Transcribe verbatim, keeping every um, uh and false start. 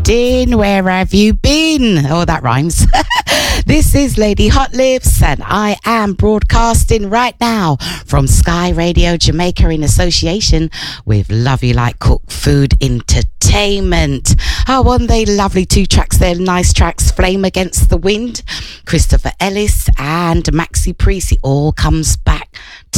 Justin, where have you been? Oh, that rhymes. This is Lady Hot Lips, and I am broadcasting right now from Sky Radio Jamaica in association with Love You Like Cook Food Entertainment. Oh, one they lovely two tracks there, nice tracks, Flame Against the Wind, Christopher Ellis and Maxi Priest. It all comes back